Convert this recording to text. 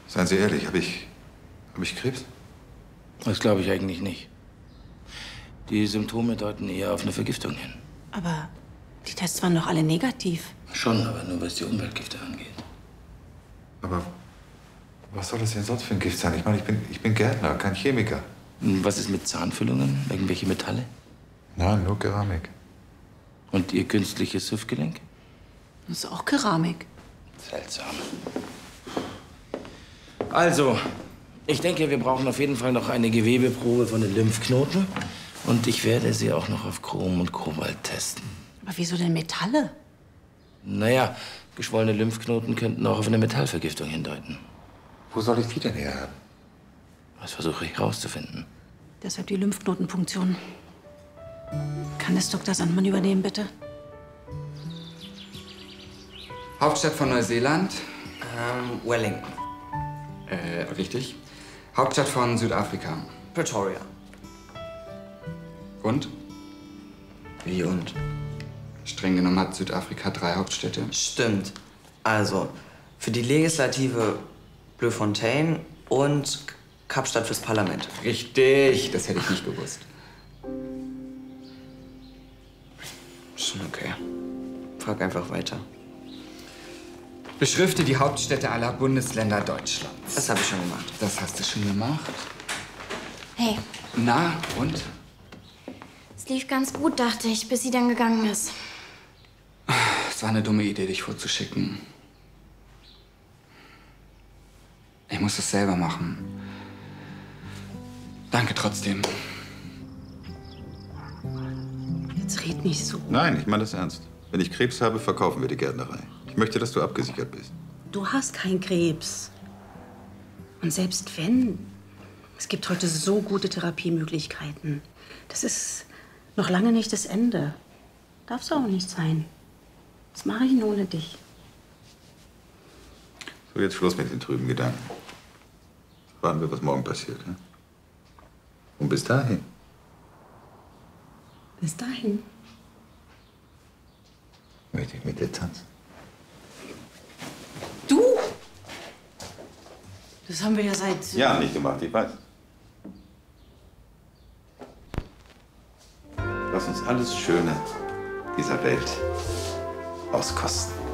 Seien Sie ehrlich, hab ich Krebs? Das glaube ich eigentlich nicht. Die Symptome deuten eher auf eine Vergiftung hin. Aber die Tests waren doch alle negativ. Schon, aber nur was die Umweltgifte angeht. Aber was soll das denn sonst für ein Gift sein? Ich meine, ich bin Gärtner, kein Chemiker. Was ist mit Zahnfüllungen? Irgendwelche Metalle? Nein, nur Keramik. Und Ihr künstliches Hüftgelenk? Das ist auch Keramik. Seltsam. Also, ich denke, wir brauchen auf jeden Fall noch eine Gewebeprobe von den Lymphknoten. Und ich werde sie auch noch auf Chrom und Kobalt testen. Aber wieso denn Metalle? Naja, geschwollene Lymphknoten könnten auch auf eine Metallvergiftung hindeuten. Wo soll ich die denn her haben? Das versuche ich herauszufinden. Deshalb die Lymphknotenpunktion. Kann das Dr. Sandmann übernehmen, bitte? Hauptstadt von Neuseeland? Wellington. Richtig. Hauptstadt von Südafrika? Pretoria. Und? Wie und? Streng genommen hat Südafrika 3 Hauptstädte. Stimmt. Also, für die Legislative Bloemfontein und Kapstadt fürs Parlament. Richtig, das hätte ich nicht gewusst. Schon okay. Frag einfach weiter. Beschrifte die Hauptstädte aller Bundesländer Deutschlands. Das habe ich schon gemacht. Das hast du schon gemacht? Hey, Na, und? es lief ganz gut, dachte ich, bis sie dann gegangen ist. Es war eine dumme Idee, dich vorzuschicken. Ich muss es selber machen. Danke trotzdem. Jetzt red nicht so. Nein, ich meine das ernst. Wenn ich Krebs habe, verkaufen wir die Gärtnerei. Ich möchte, dass du abgesichert bist. Du hast keinen Krebs. Und selbst wenn, es gibt heute so gute Therapiemöglichkeiten. Das ist noch lange nicht das Ende. Darf's auch nicht sein. Was mache ich denn ohne dich? So, jetzt Schluss mit den trüben Gedanken. Warten wir, was morgen passiert. Ne? Und bis dahin. Bis dahin. Möchte ich mit dir tanzen? Du? Das haben wir ja seit... Ja, nicht gemacht, ich weiß. Lass uns alles Schöne dieser Welt auskosten.